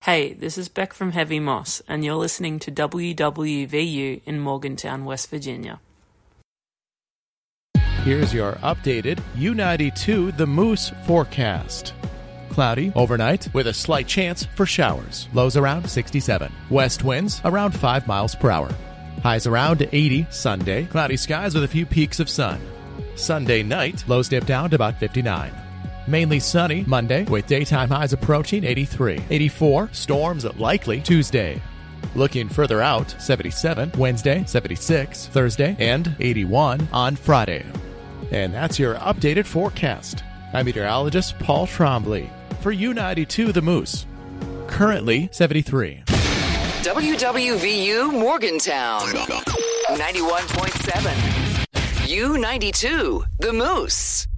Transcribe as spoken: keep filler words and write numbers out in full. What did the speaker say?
Hey, this is Beck from Heavy Moss, and you're listening to W W V U in Morgantown, West Virginia. Here's your updated U ninety-two The Moose forecast. Cloudy overnight with a slight chance for showers. Lows around sixty-seven. West winds around five miles per hour. Highs around eighty Sunday. Cloudy skies with a few peaks of sun. Sunday night, lows dip down to about fifty-nine. Mainly sunny Monday with daytime highs approaching eighty-three. eighty-four, storms likely Tuesday. Looking further out, seventy-seven Wednesday, seventy-six Thursday, and eighty-one on Friday. And that's your updated forecast. I'm meteorologist Paul Trombley for U ninety-two The Moose. Currently seventy-three. W W V U Morgantown, ninety-one point seven. U ninety-two The Moose.